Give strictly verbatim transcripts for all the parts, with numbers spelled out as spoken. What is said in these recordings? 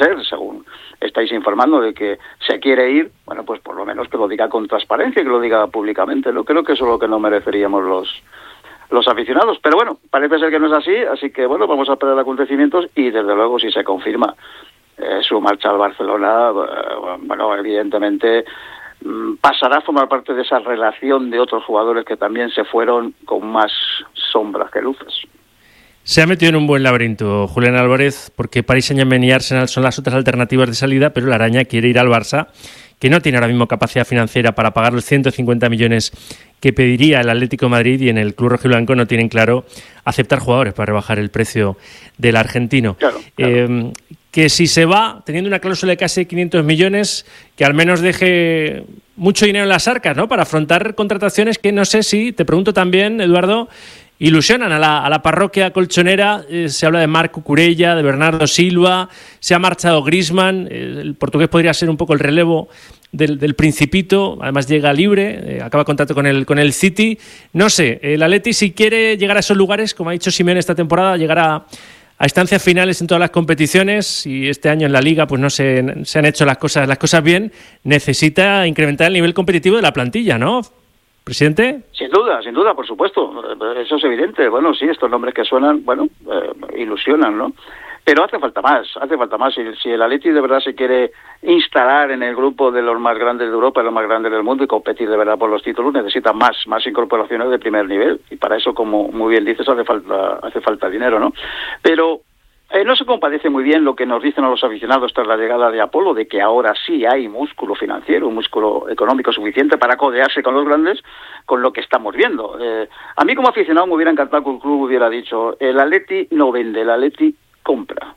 ser, según estáis informando de que se quiere ir, bueno, pues por lo menos que lo diga con transparencia, que lo diga públicamente, ¿no? Creo que eso es lo que no mereceríamos los los aficionados, pero bueno, parece ser que no es así, así que bueno, vamos a esperar acontecimientos y desde luego si se confirma eh, su marcha al Barcelona, eh, bueno, evidentemente mm, pasará a formar parte de esa relación de otros jugadores que también se fueron con más sombras que luces. Se ha metido en un buen laberinto Julián Álvarez, porque Paris Saint-Germain y Arsenal son las otras alternativas de salida, pero la araña quiere ir al Barça, que no tiene ahora mismo capacidad financiera para pagar los ciento cincuenta millones que pediría el Atlético de Madrid, y en el club rojiblanco no tienen claro aceptar jugadores para rebajar el precio del argentino. Claro, claro. Eh, que si se va, teniendo una cláusula de casi quinientos millones, que al menos deje mucho dinero en las arcas, ¿no?, para afrontar contrataciones que no sé si, te pregunto también, Eduardo, ilusionan a la, a la parroquia colchonera. Eh, se habla de Marc Cucurella, de Bernardo Silva, se ha marchado Griezmann, eh, el portugués podría ser un poco el relevo del, del Principito, además llega libre, eh, acaba contrato con el, con el City. No sé, el Atleti, si quiere llegar a esos lugares, como ha dicho Simeone esta temporada, llegar a, a estancias finales en todas las competiciones, y este año en la Liga pues no se, se han hecho las cosas, las cosas bien, necesita incrementar el nivel competitivo de la plantilla, ¿no, presidente? Sin duda, sin duda, por supuesto. Eso es evidente. Bueno, sí, estos nombres que suenan, bueno, eh, ilusionan, ¿no? Pero hace falta más, hace falta más. Si, si el Atleti de verdad se quiere instalar en el grupo de los más grandes de Europa, de los más grandes del mundo, y competir de verdad por los títulos, necesita más, más incorporaciones de primer nivel. Y para eso, como muy bien dices, hace falta, hace falta dinero, ¿no? Pero Eh, no se compadece muy bien lo que nos dicen a los aficionados tras la llegada de Apolo, de que ahora sí hay músculo financiero, un músculo económico suficiente para codearse con los grandes, con lo que estamos viendo. Eh, a mí como aficionado me hubiera encantado que el club hubiera dicho: el Atleti no vende, el Atleti compra.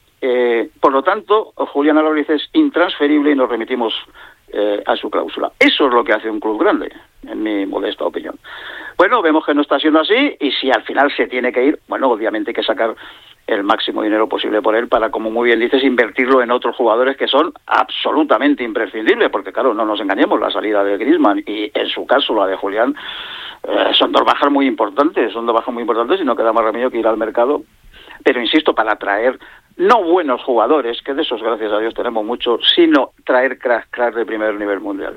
Eh, por lo tanto, Julián Álvarez es intransferible y nos remitimos eh, a su cláusula. Eso es lo que hace un club grande, en mi modesta opinión. Bueno, vemos que no está siendo así, y si al final se tiene que ir, bueno, obviamente hay que sacar el máximo dinero posible por él para, como muy bien dices, invertirlo en otros jugadores que son absolutamente imprescindibles, porque claro, no nos engañemos, la salida de Griezmann y en su caso la de Julián eh, son dos bajas muy importantes, son dos bajas muy importantes y no queda más remedio que ir al mercado, pero insisto, para traer no buenos jugadores, que de esos gracias a Dios tenemos muchos, sino traer cracks, cracks de primer nivel mundial.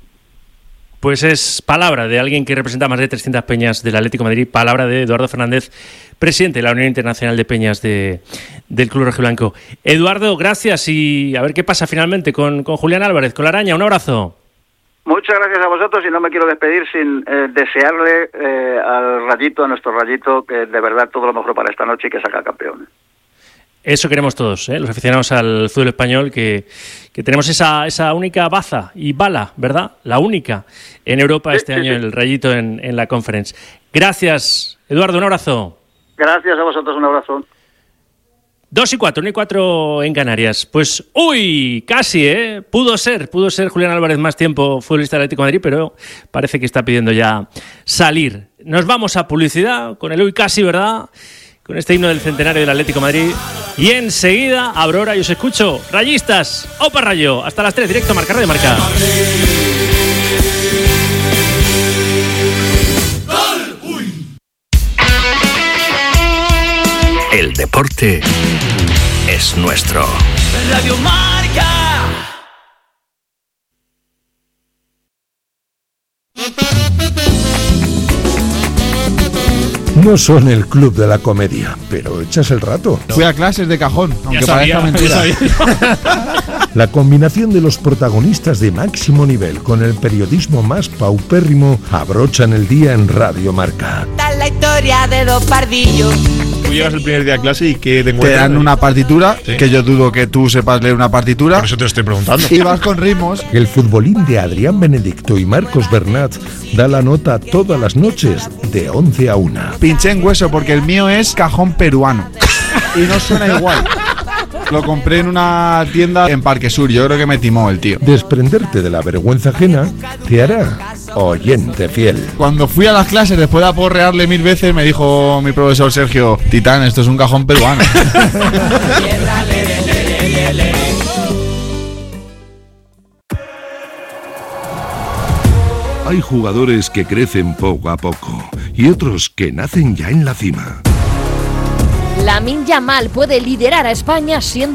Pues es palabra de alguien que representa más de trescientas peñas del Atlético de Madrid, palabra de Eduardo Fernández, presidente de la Unión Internacional de Peñas de, del Club Rojiblanco. Eduardo, gracias, y a ver qué pasa finalmente con, con Julián Álvarez, con la araña. Un abrazo. Muchas gracias a vosotros, y no me quiero despedir sin eh, desearle eh, al Rayito, a nuestro Rayito, que de verdad todo lo mejor para esta noche y que saca campeón. Eso queremos todos, ¿eh? Los aficionados al fútbol español, que, que tenemos esa, esa única baza y bala, ¿verdad? La única en Europa sí, este sí, año, sí. El Rayito en, en la Conference. Gracias, Eduardo, un abrazo. Gracias a vosotros, un abrazo. Dos y cuatro, uno y cuatro en Canarias. Pues, uy, casi, ¿eh? Pudo ser, pudo ser Julián Álvarez más tiempo futbolista del Atlético de Madrid, pero parece que está pidiendo ya salir. Nos vamos a publicidad con el uy casi, ¿verdad?, con este himno del centenario del Atlético de Madrid. Y enseguida, Aurora, y os escucho. Rayistas, Opa Rayo. Hasta las tres, directo a Marca Radio Marca. El deporte es nuestro. Radio Marca. No son el club de la comedia, pero echas el rato. Fui a clases de cajón, aunque sabía, parezca mentira. La combinación de los protagonistas de máximo nivel con el periodismo más paupérrimo abrochan el día en Radio Marca. Tal la historia de dos pardillos. Tú llegas el primer día a clase y ¿qué te Te dan una partitura, ¿sí?, que yo dudo que tú sepas leer una partitura. Por eso te lo estoy preguntando. Y vas con ritmos. El futbolín de Adrián Benedicto y Marcos Bernat da la nota todas las noches de once a una. Pinché en hueso porque el mío es cajón peruano y no suena igual. Lo compré en una tienda en Parque Sur. Yo creo que me timó el tío. Desprenderte de la vergüenza ajena te hará oyente fiel. Cuando fui a las clases, después de aporrearle mil veces, me dijo mi profesor Sergio: Titán, esto es un cajón peruano. Hay jugadores que crecen poco a poco y otros que nacen ya en la cima. Lamine Yamal puede liderar a España siendo